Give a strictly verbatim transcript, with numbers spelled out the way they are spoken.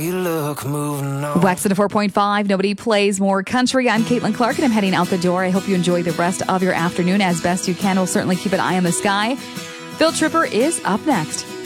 You look moving on. Wax at a four point five. Nobody plays more country. I'm Caitlin Clark, and I'm heading out the door. I hope you enjoy the rest of your afternoon as best you can. We'll certainly keep an eye on the sky. Phil Tripper is up next.